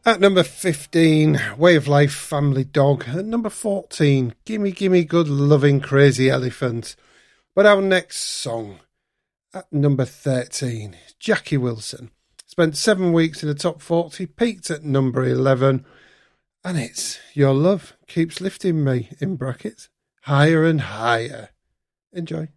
At number 15, Way of Life, Family Dog. At number 14, Gimme Gimme Good Loving Crazy Elephant. But our next song, at number 13, Jackie Wilson. Spent 7 weeks in the top 40, peaked at number 11, and it's Your Love Keeps Lifting Me, in brackets, higher and higher. Enjoy.